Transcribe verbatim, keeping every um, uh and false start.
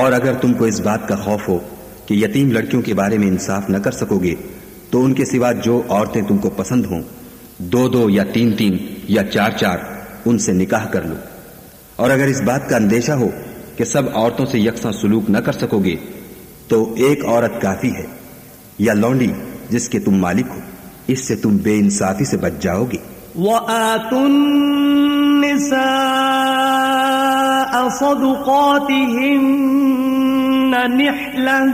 और अगर तुमको इस बात का खौफ हो कि यतीम लड़कियों के बारे में इंसाफ न कर सकोगे तो उनके सिवा जो औरतें तुमको पसंद हों, दो दो या तीन तीन या चार चार उनसे निकाह कर लो। और अगर इस बात का अंदेशा हो कि सब औरतों से यकसा सुलूक न कर सकोगे तो एक औरत काफी है, या लौंडी जिसके तुम मालिक हो, इससे तुम बेइंसाफी से बच जाओगे। वआतुन निसा सदुकातिहिन्न निहला